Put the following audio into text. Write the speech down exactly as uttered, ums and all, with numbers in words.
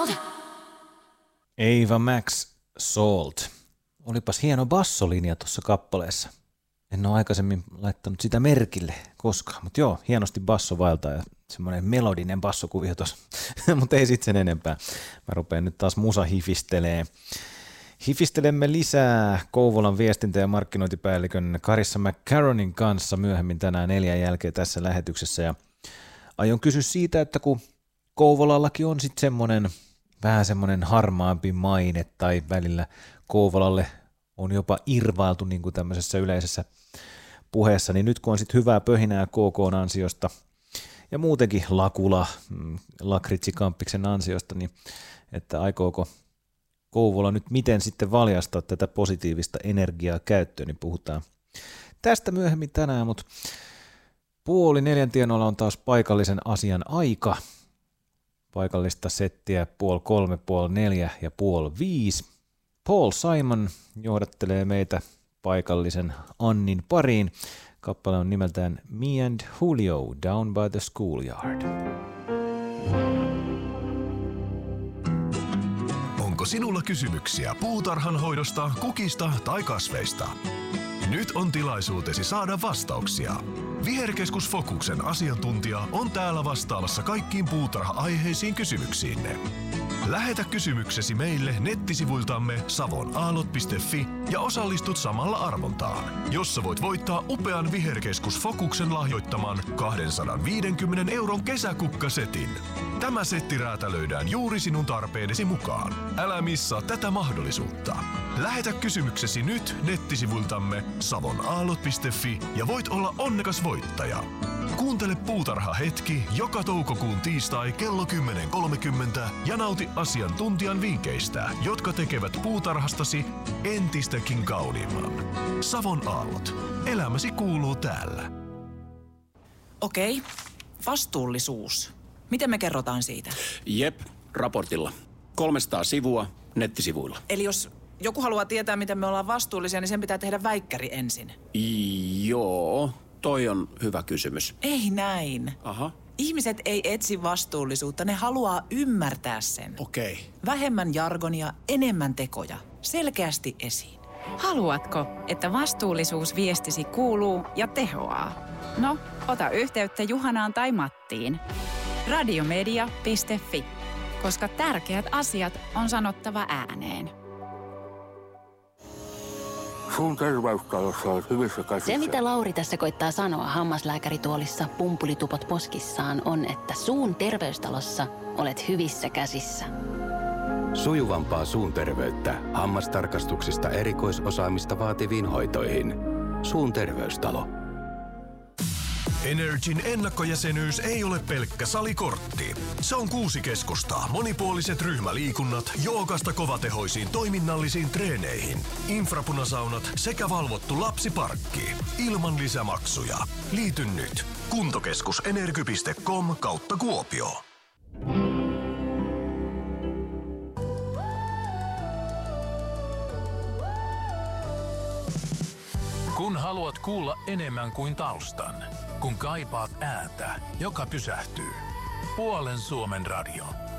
Ava Max Salt. Olipas hieno bassolinja tuossa kappaleessa. En ole aikaisemmin laittanut sitä merkille koskaan, mutta joo, hienosti basso vaeltaa ja semmoinen melodinen bassokuvio tuossa, mutta ei sitten sen enempää. Mä rupean nyt taas musa hifistelee. Hifistelemme lisää Kouvolan viestintä- ja markkinointipäällikön Carissa McCarronin kanssa myöhemmin tänään neljän jälkeen tässä lähetyksessä. Ja aion kysyä siitä, että kun Kouvolallakin on sitten semmoinen vähän semmoinen harmaampi maine tai välillä Kouvolalle on jopa irvailtu niin kuin tämmöisessä yleisessä puheessa, niin nyt kun on sitten hyvää pöhinää K K:n ansiosta ja muutenkin Lakula, Lakritsi Kamppiksen ansiosta, niin että aikooko Kouvola nyt miten sitten valjastaa tätä positiivista energiaa käyttöön, niin puhutaan tästä myöhemmin tänään, mutta puoli neljän tienoilla on taas paikallisen asian aika. Paikallista settiä puoli kolme, puoli neljä ja puoli viisi. Paul Simon johdattelee meitä paikallisen Annin pariin. Kappale on nimeltään Me and Julio Down by the Schoolyard. Onko sinulla kysymyksiä puutarhan hoidosta, kukista tai kasveista? Nyt on tilaisuutesi saada vastauksia. Viherkeskus Fokuksen asiantuntija on täällä vastaamassa kaikkiin puutarha-aiheisiin kysymyksiinne. Lähetä kysymyksesi meille nettisivuiltamme savonaalot piste fi ja osallistut samalla arvontaan, jossa voit voittaa upean Viherkeskus Fokuksen lahjoittaman kaksisataaviisikymmentä euron kesäkukkasetin. Tämä setti räätälöidään juuri sinun tarpeidesi mukaan. Älä missaa tätä mahdollisuutta. Lähetä kysymyksesi nyt nettisivuiltamme savonaalot piste fi ja voit olla onnekas voittaja. Kuuntele Puutarha hetki joka toukokuun tiistai kello kymmenen kolmekymmentä ja nauti asiantuntijan vinkkeistä, jotka tekevät puutarhastasi entistäkin kauniimman. Savon aallot. Elämäsi kuuluu täällä. Okei, vastuullisuus. Miten me kerrotaan siitä? Jep, raportilla. kolmesataa sivua nettisivuilla. Eli jos joku haluaa tietää, miten me ollaan vastuullisia, niin sen pitää tehdä väikkäri ensin. Joo, toi on hyvä kysymys. Ei näin. Aha. Ihmiset ei etsi vastuullisuutta, ne haluaa ymmärtää sen. Okei. Vähemmän jargonia, enemmän tekoja. Selkeästi esiin. Haluatko, että vastuullisuus viestisi kuuluu ja tehoaa? No, ota yhteyttä Juhanaan tai Mattiin. radiomedia piste fi, koska tärkeät asiat on sanottava ääneen. Suun terveystalossa on hyvissä käsissä. Se, mitä Lauri tässä koittaa sanoa hammaslääkärituolissa pumpulitupot poskissaan, on, että suun terveystalossa olet hyvissä käsissä. Sujuvampaa suun terveyttä hammastarkastuksista erikoisosaamista vaativiin hoitoihin. Suun terveystalo. Energin ennakkojäsenyys ei ole pelkkä salikortti. Se on kuusi keskustaa, monipuoliset ryhmäliikunnat, joogasta kovatehoisiin toiminnallisiin treeneihin, infrapunasaunat sekä valvottu lapsiparkki. Ilman lisämaksuja. Liity nyt. Kuntokeskusenergy piste com kautta Kuopio. Kun haluat kuulla enemmän kuin taustan, kun kaipaat ääntä, joka pysähtyy. Puolen Suomen radio.